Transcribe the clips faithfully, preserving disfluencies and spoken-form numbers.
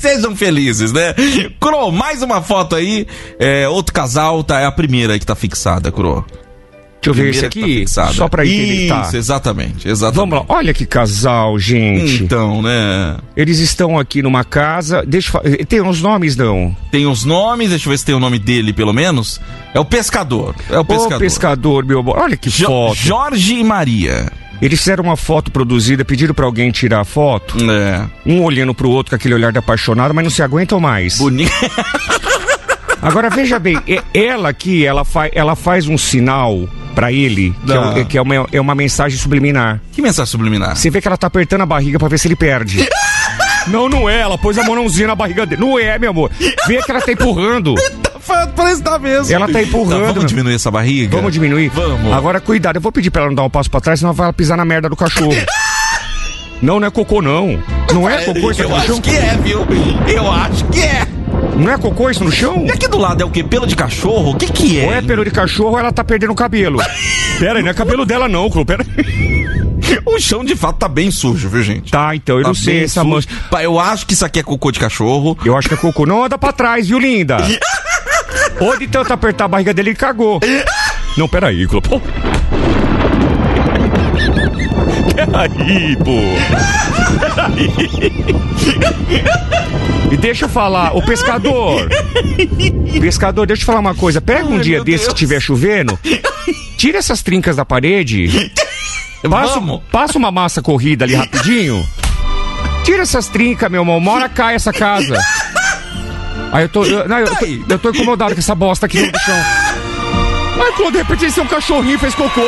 sejam felizes, né? Cro, mais uma foto aí. É, outro casal, tá? É a primeira aí que tá fixada, Cro. Deixa eu ver esse aqui, tá só pra entender. Isso, tá. exatamente, exatamente. Vamos lá, olha que casal, gente. Então, né? Eles estão aqui numa casa, deixa eu falar, tem uns nomes, não? Tem uns nomes, deixa eu ver se tem o nome dele, pelo menos. É o pescador, é o pescador. O pescador, meu amor, olha que jo- foto. Jorge e Maria. Eles fizeram uma foto produzida, pediram pra alguém tirar a foto. É. Um olhando pro outro com aquele olhar de apaixonado, mas não se aguentam mais. Bonito. Agora, veja bem, ela aqui, ela, fa- ela faz um sinal pra ele, que, é, que é, uma, é uma mensagem subliminar. Que mensagem subliminar? Você vê que ela tá apertando a barriga pra ver se ele perde. Não, não é, ela pôs a mãozinha na barriga dele. Não é, meu amor. Vê que ela tá empurrando. Parece que tá mesmo. Ela tá empurrando. Tá, vamos diminuir essa barriga? Vamos diminuir? Vamos. Agora, cuidado, eu vou pedir pra ela não dar um passo pra trás, senão ela vai pisar na merda do cachorro. Não, não é cocô, não. Não é cocô isso Eu no acho chão? que é, viu? Eu acho que é. Não é cocô isso no chão? E aqui do lado é o quê? Pelo de cachorro? O que que é? Ou é pelo de cachorro ou ela tá perdendo o cabelo. Pera aí, não é cabelo dela não, Clô, pera aí. O chão de fato tá bem sujo, viu, gente? Tá, então, eu tá não sei essa sujo. mancha. Pá, eu acho que isso aqui é cocô de cachorro. Eu acho que é cocô. Não anda pra trás, viu, linda? Ou de tanto apertar a barriga dele, ele cagou. Não, peraí, Clô. Pô. Peraí, pô. Peraí. E deixa eu falar, o pescador. Pescador, deixa eu falar uma coisa. Pega um Ai, dia desse Deus. que estiver chovendo, tira essas trincas da parede. Passa, passa uma massa corrida ali rapidinho. Tira essas trincas, meu irmão. Uma hora cai essa casa. Aí eu tô. Eu, não, eu, tô eu tô incomodado com essa bosta aqui no chão. Ai, Clô, de repente esse é um cachorrinho e fez cocô.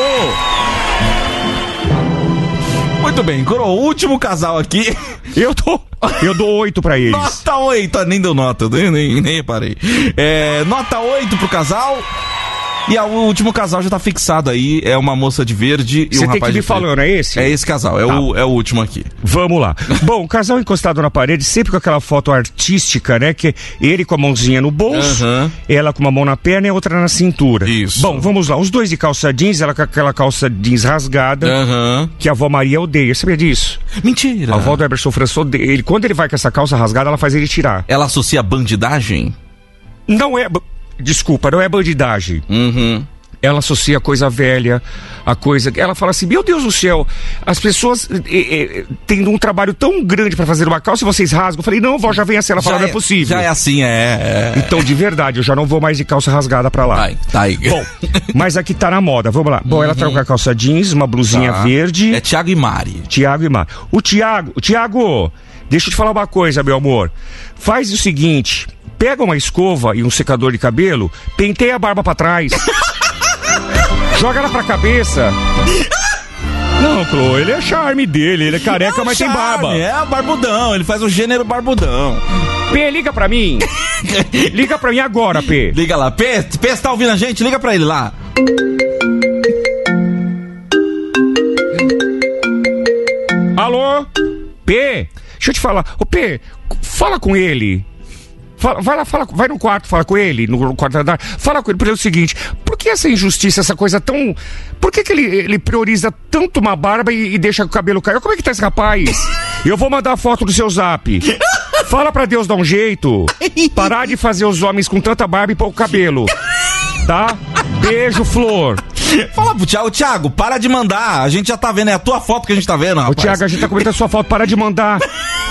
Muito bem, Cro, o último casal aqui. Eu tô. Eu dou oito pra eles. Nota oito, nem deu nota, nem, nem, nem reparei. É, nota oito pro casal. E a, o último casal já tá fixado aí. É uma moça de verde e Você um rapaz de Você tem que me falando, é esse? É esse casal, é, tá. o, é o último aqui. Vamos lá. Bom, o casal encostado na parede, sempre com aquela foto artística, né? Que ele com a mãozinha no bolso, uhum. ela com uma mão na perna e a outra na cintura. Isso. Bom, vamos lá. Os dois de calça jeans, ela com aquela calça jeans rasgada, uhum. que a avó Maria odeia. Sabia disso? Mentira. A avó do Eberson François odeia. Ele, quando ele vai com essa calça rasgada, ela faz ele tirar. Ela associa bandidagem? Não é... Desculpa, não é bandidagem. Uhum. Ela associa a coisa velha, a coisa... Ela fala assim, meu Deus do céu, as pessoas eh, eh, tendo um trabalho tão grande pra fazer uma calça e vocês rasgam. Eu falei, não, vó, já vem assim. Ela fala, não é possível. Já é assim, é, é... Então, de verdade, eu já não vou mais de calça rasgada pra lá. Vai, tá aí. Bom, mas aqui tá na moda, vamos lá. Bom, uhum. ela tá com a calça jeans, uma blusinha tá. verde. É Thiago e Mari. Thiago e Mari. O Thiago, o Thiago, deixa eu te falar uma coisa, meu amor. Faz o seguinte, pega uma escova e um secador de cabelo, penteia a barba pra trás. Joga ela pra cabeça. Não, Clô, ele é charme dele, ele é careca, é mas charme, tem barba. É, barbudão, ele faz o gênero barbudão. P, liga pra mim. Liga pra mim agora, P. Liga lá, P, P, você tá ouvindo a gente? Liga pra ele lá. Alô? P, deixa eu te falar. Ô, P, fala com ele. Fala, vai lá, fala, vai no quarto, fala com ele, no quarto andar, fala com ele, porque é o seguinte, por que essa injustiça, essa coisa tão... Por que que ele, ele prioriza tanto uma barba e, e deixa o cabelo cair? Como é que tá esse rapaz? Eu vou mandar a foto do seu zap. Fala pra Deus dar um jeito. Parar de fazer os homens com tanta barba e pouco cabelo. Tá? Beijo, Flor. Fala pro Thiago, Thiago, para de mandar, a gente já tá vendo, é a tua foto que a gente tá vendo, rapaz. Ô, Thiago, a gente tá comentando a sua foto, para de mandar.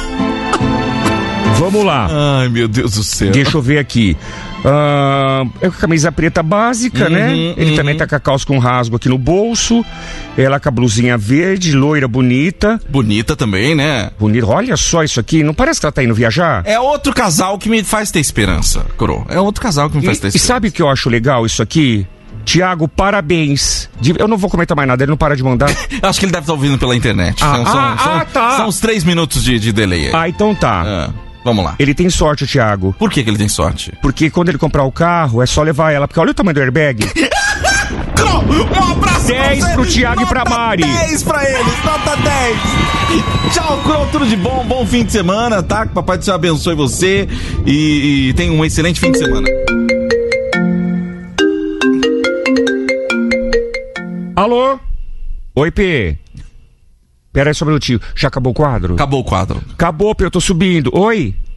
Vamos lá. Ai, meu Deus do céu. Deixa eu ver aqui. Uh, é com a camisa preta básica, uhum, né? Ele uhum. também tá com a calça com rasgo aqui no bolso. Ela com a blusinha verde, loira, bonita. Bonita também, né? Bonita. Olha só isso aqui. Não parece que ela tá indo viajar? É outro casal que me faz ter esperança, Cro. É outro casal que me faz e, ter esperança. E sabe o que eu acho legal isso aqui? Tiago, parabéns. Eu não vou comentar mais nada, ele não para de mandar. Acho que ele deve estar ouvindo pela internet. Ah, são, são, ah, são, ah tá. São uns três minutos de, de delay. Ah, então tá. Ah, vamos lá. Ele tem sorte, o Thiago. Por que que ele tem sorte? Porque quando ele comprar o carro, é só levar ela. Porque olha o tamanho do airbag. Um abraço dez pro Thiago e pra Mari. dez pra eles, nota dez. Tchau, Cro, tudo de bom. Bom fim de semana, tá? Que Papai do Céu abençoe você. E, e tenha um excelente fim de semana. Alô? Oi, P. Pera aí só um minutinho. Já acabou o quadro? Acabou o quadro. Acabou, P. Eu tô subindo. Oi?